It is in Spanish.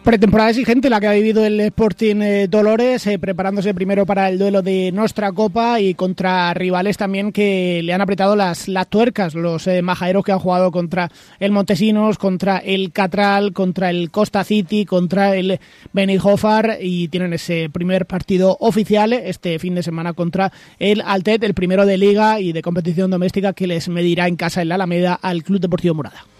Pretemporada exigente la que ha vivido el Sporting Dolores, preparándose primero para el duelo de Nostra Copa y contra rivales también que le han apretado las tuercas, los majaderos que han jugado contra el Montesinos, contra el Catral, contra el Costa City, contra el Benidorm, y tienen ese primer partido oficial este fin de semana contra el Altet, el primero de Liga y de competición doméstica, que les medirá en casa en la Alameda al Club Deportivo Morada.